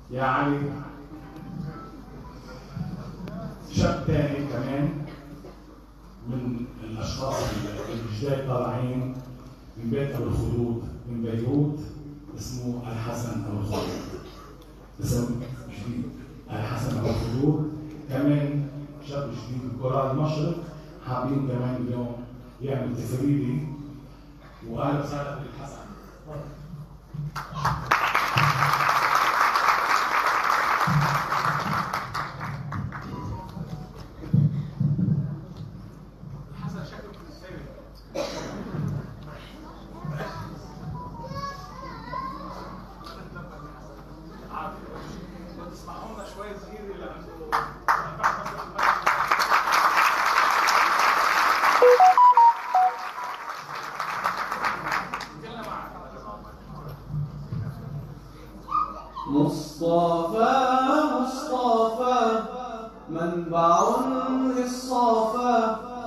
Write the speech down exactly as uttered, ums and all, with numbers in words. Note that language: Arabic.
يا علي. شاب تاني كمان من الاشخاص الجداد طالعين من بيت ابو الخلود من بيروت، اسمه الحسن ابو الخلود، اسم جديد الحسن ابو الخلود، كمان شاب جديد من كورال المشرق، حابين كمان اليوم يعمل تفريدي. واهلا وسهلا بالحسن. مصطفى مصطفى منبع للصفا